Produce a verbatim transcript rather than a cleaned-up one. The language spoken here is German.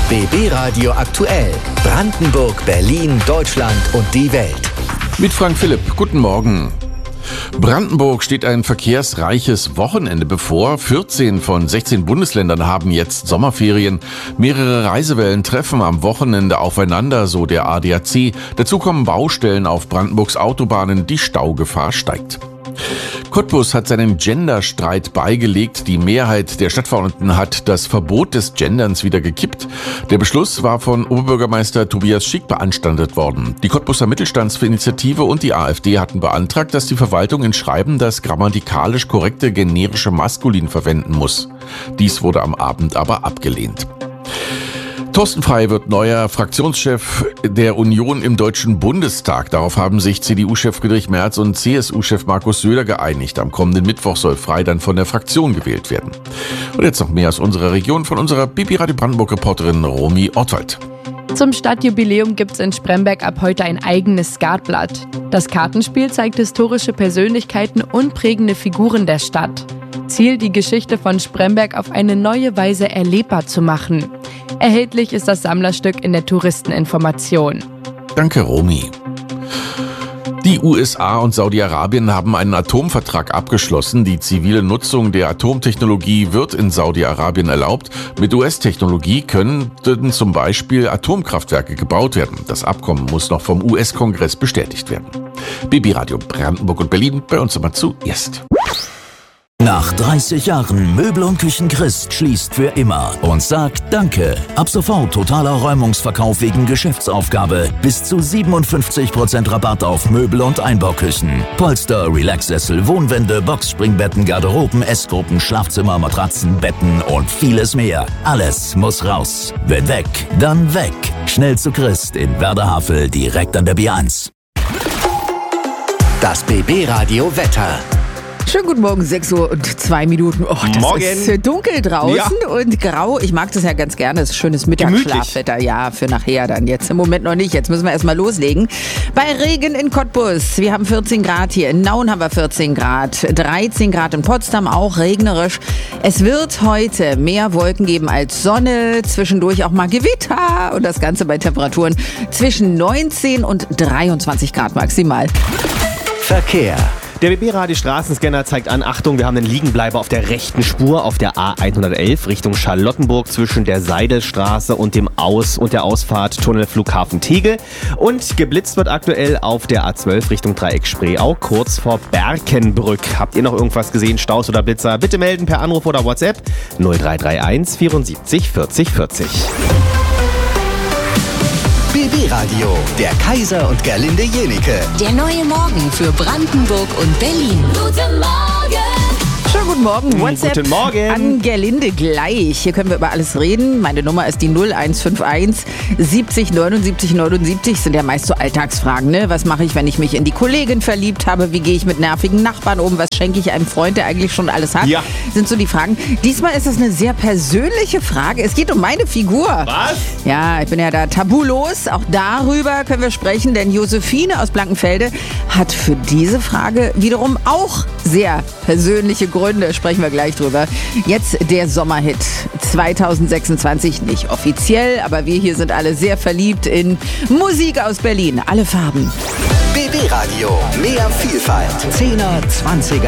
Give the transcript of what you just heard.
B B Radio aktuell. Brandenburg, Berlin, Deutschland und die Welt. Mit Frank Philipp. Guten Morgen. Brandenburg steht ein verkehrsreiches Wochenende bevor. vierzehn von sechzehn Bundesländern haben jetzt Sommerferien. Mehrere Reisewellen treffen am Wochenende aufeinander, so der A D A C. Dazu kommen Baustellen auf Brandenburgs Autobahnen. Die Staugefahr steigt. Cottbus hat seinen Genderstreit beigelegt. Die Mehrheit der Stadtverordneten hat das Verbot des Genderns wieder gekippt. Der Beschluss war von Oberbürgermeister Tobias Schick beanstandet worden. Die Cottbuser Mittelstandsinitiative und die AfD hatten beantragt, dass die Verwaltung in Schreiben das grammatikalisch korrekte generische Maskulin verwenden muss. Dies wurde am Abend aber abgelehnt. Thorsten Frey wird neuer Fraktionschef der Union im Deutschen Bundestag. Darauf haben sich C D U-Chef Friedrich Merz und C S U-Chef Markus Söder geeinigt. Am kommenden Mittwoch soll Frey dann von der Fraktion gewählt werden. Und jetzt noch mehr aus unserer Region von unserer B B Radio Brandenburg-Reporterin Romy Ortwald. Zum Stadtjubiläum gibt's in Spremberg ab heute ein eigenes Skatblatt. Das Kartenspiel zeigt historische Persönlichkeiten und prägende Figuren der Stadt. Ziel, die Geschichte von Spremberg auf eine neue Weise erlebbar zu machen. Erhältlich ist das Sammlerstück in der Touristeninformation. Danke, Romy. Die U S A und Saudi-Arabien haben einen Atomvertrag abgeschlossen. Die zivile Nutzung der Atomtechnologie wird in Saudi-Arabien erlaubt. Mit U S-Technologie könnten zum Beispiel Atomkraftwerke gebaut werden. Das Abkommen muss noch vom U S-Kongress bestätigt werden. B B Radio Brandenburg und Berlin, bei uns immer zuerst. Nach dreißig Jahren Möbel und Küchen Christ schließt für immer und sagt Danke. Ab sofort totaler Räumungsverkauf wegen Geschäftsaufgabe. Bis zu siebenundfünfzig Prozent Rabatt auf Möbel und Einbauküchen. Polster, Relaxsessel, Wohnwände, Boxspringbetten, Garderoben, Essgruppen, Schlafzimmer, Matratzen, Betten und vieles mehr. Alles muss raus. Wenn weg, dann weg. Schnell zu Christ in Werderhavel, direkt an der B eins. Das B B Radio Wetter. Schönen guten Morgen, sechs Uhr und zwei Minuten. Oh, das Morgen. ist dunkel draußen Ja. und grau. Ich mag das ja ganz gerne. Das ist schönes Mittagsschlafwetter. Ja, für nachher dann. Jetzt im Moment noch nicht. Jetzt müssen wir erstmal loslegen. Bei Regen in Cottbus. Wir haben vierzehn Grad hier. In Nauen haben wir vierzehn Grad. dreizehn Grad in Potsdam, auch regnerisch. Es wird heute mehr Wolken geben als Sonne. Zwischendurch auch mal Gewitter. Und das Ganze bei Temperaturen zwischen neunzehn und dreiundzwanzig Grad maximal. Verkehr. Der B B-Radio Straßenscanner zeigt an, Achtung, wir haben einen Liegenbleiber auf der rechten Spur auf der A hundertelf Richtung Charlottenburg zwischen der Seidelstraße und dem Aus- und der Ausfahrt Tunnel Flughafen Tegel. Und geblitzt wird aktuell auf der A zwölf Richtung Dreieck Spreeau, kurz vor Berkenbrück. Habt ihr noch irgendwas gesehen, Staus oder Blitzer? Bitte melden per Anruf oder WhatsApp null drei drei eins vierundsiebzig vierzig vierzig. B B Radio, der Kaiser und Gerlinde Jenike. Der neue Morgen für Brandenburg und Berlin. Guten Morgen! Schönen guten Morgen. WhatsApp Guten Morgen. an Gerlinde gleich. Hier können wir über alles reden. Meine Nummer ist die null eins fünf eins siebzig neunundsiebzig neunundsiebzig. Sind ja meist so Alltagsfragen, ne? Was mache ich, wenn ich mich in die Kollegin verliebt habe? Wie gehe ich mit nervigen Nachbarn um? Was schenke ich einem Freund, der eigentlich schon alles hat? Ja. Sind so die Fragen. Diesmal ist es eine sehr persönliche Frage. Es geht um meine Figur. Was? Ja, ich bin ja da tabulos. Auch darüber können wir sprechen, denn Josephine aus Blankenfelde hat für diese Frage wiederum auch sehr persönliche Gründe. Sprechen wir gleich drüber. Jetzt der Sommerhit zwanzig sechsundzwanzig. Nicht offiziell, aber wir hier sind alle sehr verliebt in Musik aus Berlin. Alle Farben. B B Radio, mehr Vielfalt. Zehner, Zwanziger.